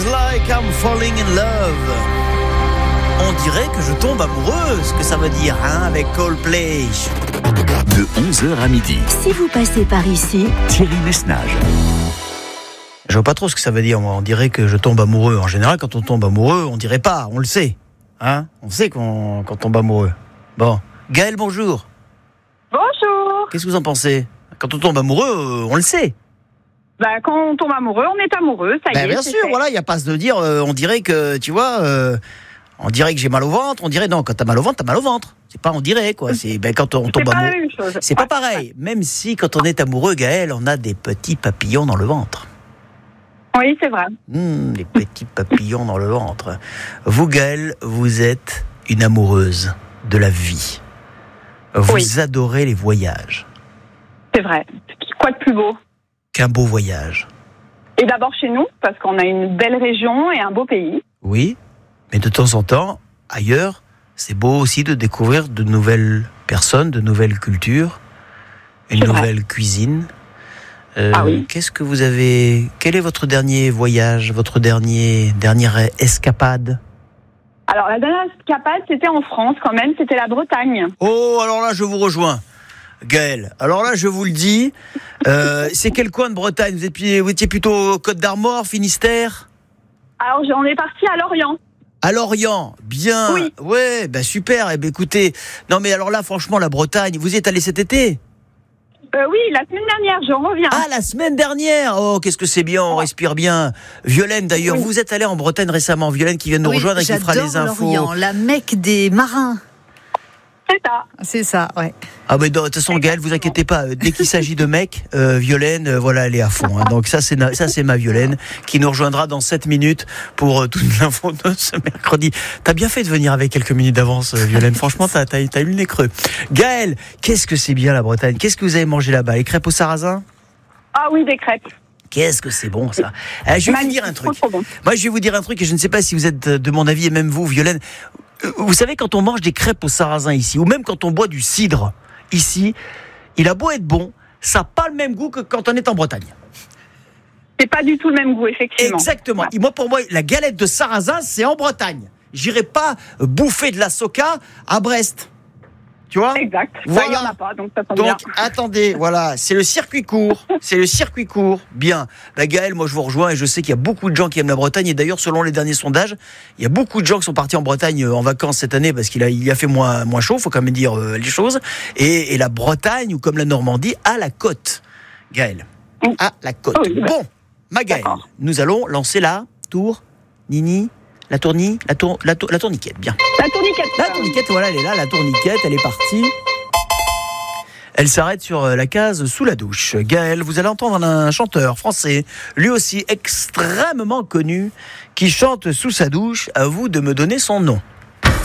like I'm falling in love. On dirait que je tombe amoureux, ce que ça veut dire, hein, avec Coldplay. De 11h à midi. Si vous passez par ici, Thierry Messnage. Je vois pas trop ce que ça veut dire, moi. On dirait que je tombe amoureux. En général, quand on tombe amoureux, on dirait pas, on le sait. Hein, on sait qu'on tombe amoureux. Bon. Gaël, bonjour. Bonjour. Qu'est-ce que vous en pensez ? Quand on tombe amoureux, on le sait. Quand on tombe amoureux, on est amoureux, ça y est. Bien c'est sûr, fait. voilà, il n'y a pas à se dire, on dirait que, tu vois, on dirait que j'ai mal au ventre, on dirait non, quand t'as mal au ventre, t'as mal au ventre. C'est pas on dirait, quoi. C'est quand on tombe C'est pas amoureux. la même chose. C'est pas pareil. Même si quand on est amoureux, Gaël, on a des petits papillons dans le ventre. Oui, c'est vrai. Des petits papillons dans le ventre. Vous, Gaël, vous êtes une amoureuse de la vie. Vous adorez les voyages. C'est vrai. Quoi de plus beau ? Qu'un beau voyage. Et d'abord chez nous, parce qu'on a une belle région et un beau pays. Oui, mais de temps en temps, ailleurs, c'est beau aussi de découvrir de nouvelles personnes, de nouvelles cultures, une nouvelle cuisine. Oui. Qu'est-ce que vous avez... Quel est votre dernier voyage, votre dernière escapade ? Alors, la dernière escapade, c'était en France quand même, c'était la Bretagne. Oh, alors là, je vous rejoins, Gaël. Alors là, je vous le dis, c'est quel coin de Bretagne ? Vous étiez plutôt Côte d'Armor, Finistère ? Alors, on est parti à Lorient. À Lorient, bien. Oui. Ouais, super. Eh ben, écoutez, non mais alors là, franchement, la Bretagne, vous y êtes allé cet été ? Oui, la semaine dernière, je reviens. Ah, la semaine dernière. Oh, qu'est-ce que c'est bien, on respire bien. Violaine, d'ailleurs, Oui. vous êtes allée en Bretagne récemment. Violaine qui vient de nous rejoindre et qui fera les infos. Lorient, la Mecque des marins. C'est ça. C'est ça, ouais. Ah, mais de toute façon, Gaël, vous inquiétez pas. Dès qu'il s'agit de mecs, Violaine, voilà, elle est à fond. Hein. Donc ça, c'est ma Violaine qui nous rejoindra dans 7 minutes pour toute l'info de ce mercredi. T'as bien fait de venir avec quelques minutes d'avance, Violaine. Franchement, t'as eu le nez creux. Gaël, qu'est-ce que c'est bien la Bretagne ? Qu'est-ce que vous avez mangé là-bas ? Les crêpes au sarrasin ? Ah oui, des crêpes. Qu'est-ce que c'est bon ça. Je vais vous dire un truc. Trop bon. Moi, je vais vous dire un truc et je ne sais pas si vous êtes de mon avis et même vous, Violaine. Vous savez, quand on mange des crêpes au sarrasin ici, ou même quand on boit du cidre ici, il a beau être bon, ça n'a pas le même goût que quand on est en Bretagne. C'est pas du tout le même goût, effectivement. Exactement. Ouais. Et moi, pour moi, la galette de sarrasin, c'est en Bretagne. J'irai pas bouffer de la soca à Brest. Tu vois ? Exact. Voilà. Il n'y en a pas, donc ça tombe bien. Donc, attendez, voilà, c'est le circuit court. Bien. Gaël, moi, je vous rejoins et je sais qu'il y a beaucoup de gens qui aiment la Bretagne. Et d'ailleurs, selon les derniers sondages, il y a beaucoup de gens qui sont partis en Bretagne en vacances cette année parce qu'il a fait moins chaud, faut quand même dire les choses. Et la Bretagne, ou comme la Normandie, à la côte. Gaël. À la côte. Oui. Bon, ma Gaël, D'accord. nous allons lancer la tourniquette. Bien. La tourniquette. La tourniquette, voilà, elle est là, la tourniquette, elle est partie. Elle s'arrête sur la case sous la douche. Gaël, vous allez entendre un chanteur français, lui aussi extrêmement connu, qui chante sous sa douche. À vous de me donner son nom.